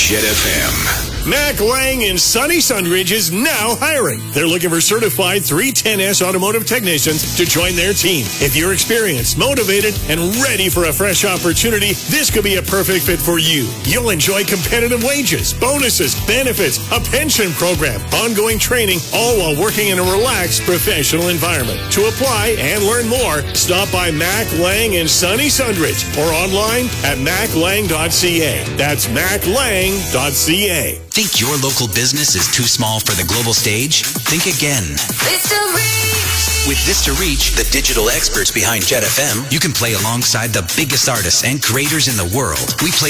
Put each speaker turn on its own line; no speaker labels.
Jet FM.
Mac Lang in sunny Sunridge is now hiring. They're looking for certified 310S automotive technicians to join their team. If you're experienced, motivated, and ready for a fresh opportunity, this could be a perfect fit for you. You'll enjoy competitive wages, bonuses, benefits, a pension program, ongoing training, all while working in a relaxed professional environment. To apply and learn more, stop by Mac Lang in sunny Sunridge or online at maclang.ca. That's maclang.ca.
Think your local business is too small for the global stage? Think again. With Vista Reach, the digital experts behind Jet FM, you can play alongside the biggest artists and creators in the world. We play